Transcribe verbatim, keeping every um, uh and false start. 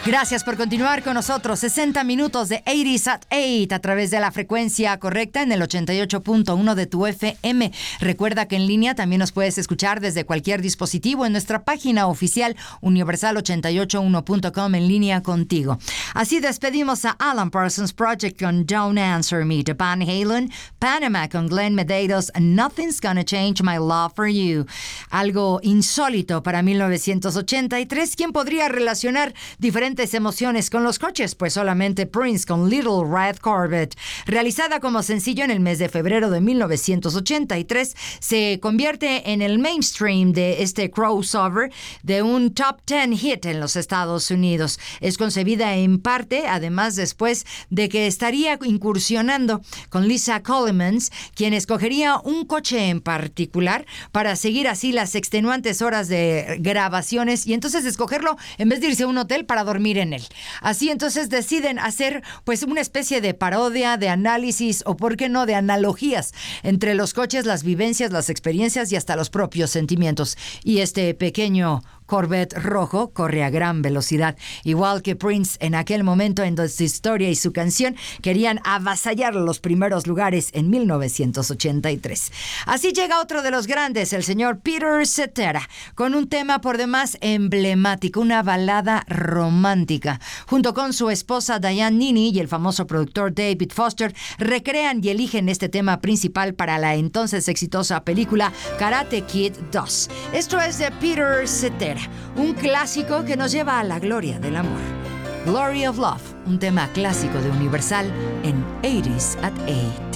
Gracias por continuar con nosotros. sesenta minutos de ochenta at ocho a través de la frecuencia correcta en el ochenta y ocho punto uno de tu F M. Recuerda que en línea también nos puedes escuchar desde cualquier dispositivo en nuestra página oficial universal ochenta y ocho uno punto com, en línea contigo. Así despedimos a Alan Parsons Project con Don't Answer Me, de Van Halen, Panama con Glenn Medeiros, Nothing's Gonna Change My Love for You. Algo insólito para mil novecientos ochenta y tres. ¿Quién podría relacionar diferentes emociones con los coches? Pues solamente Prince con Little Red Corvette. Realizada como sencillo en el mes de febrero de mil novecientos ochenta y tres, se convierte en el mainstream de este crossover de un top diez hit en los Estados Unidos. Es concebida en parte, además, después de que estaría incursionando con Lisa Colemans, quien escogería un coche en particular para seguir así las extenuantes horas de grabaciones y entonces escogerlo en vez de irse a un hotel para dormir en él. Así entonces deciden hacer pues una especie de parodia, de análisis o por qué no de analogías entre los coches, las vivencias, las experiencias y hasta los propios sentimientos. Y este pequeño Corvette rojo corre a gran velocidad, igual que Prince en aquel momento en su historia y su canción querían avasallar los primeros lugares en mil novecientos ochenta y tres. Así llega otro de los grandes, el señor Peter Cetera, con un tema por demás emblemático, una balada romántica. Junto con su esposa Diane Nini y el famoso productor David Foster, recrean y eligen este tema principal para la entonces exitosa película Karate Kid dos. Esto es de Peter Cetera, un clásico que nos lleva a la gloria del amor. Glory of Love, un tema clásico de Universal en ochenta at ocho.